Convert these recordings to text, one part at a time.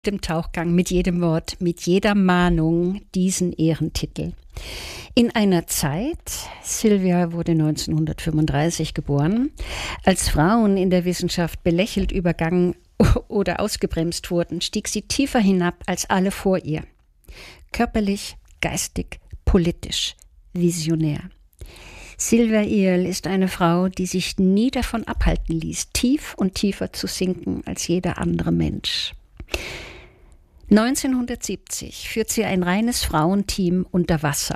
Dem Tauchgang, mit jedem Wort, mit jeder Mahnung diesen Ehrentitel. In einer Zeit, Sylvia wurde 1935 geboren, als Frauen in der Wissenschaft belächelt, übergangen oder ausgebremst wurden, stieg sie tiefer hinab als alle vor ihr. Körperlich, geistig, politisch, visionär. Sylvia Earle ist eine Frau, die sich nie davon abhalten ließ, tief und tiefer zu sinken als jeder andere Mensch. 1970 führt sie ein reines Frauenteam unter Wasser.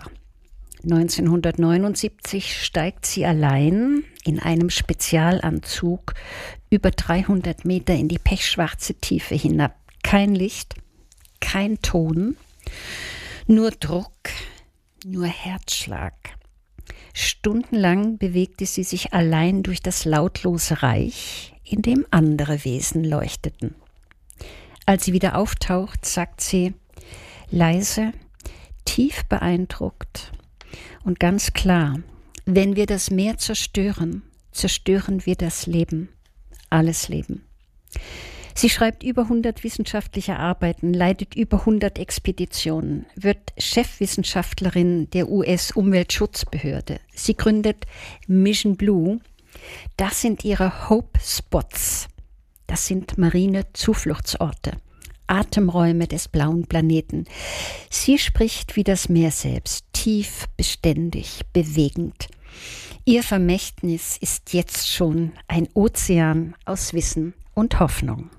1979 steigt sie allein in einem Spezialanzug über 300 Meter in die pechschwarze Tiefe hinab. Kein Licht, kein Ton, nur Druck, nur Herzschlag. Stundenlang bewegte sie sich allein durch das lautlose Reich, in dem andere Wesen leuchteten. Als sie wieder auftaucht, sagt sie, leise, tief beeindruckt und ganz klar, wenn wir das Meer zerstören, zerstören wir das Leben, alles Leben. Sie schreibt über 100 wissenschaftliche Arbeiten, leitet über 100 Expeditionen, wird Chefwissenschaftlerin der US-Umweltschutzbehörde. Sie gründet Mission Blue. Das sind ihre Hope Spots. Das sind marine Zufluchtsorte, Atemräume des blauen Planeten. Sie spricht wie das Meer selbst, tief, beständig, bewegend. Ihr Vermächtnis ist jetzt schon ein Ozean aus Wissen und Hoffnung.